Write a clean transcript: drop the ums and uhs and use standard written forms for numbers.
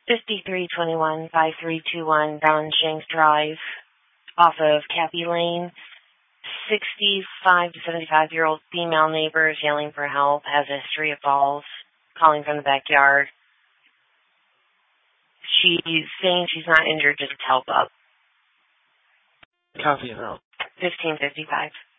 5321-5321 Brown Shanks Drive off of Cappy Lane. 65 to 75-year-old female neighbors yelling for help, has a history of falls, calling from the backyard. She's saying she's not injured, just help up. Copy it out. 1555.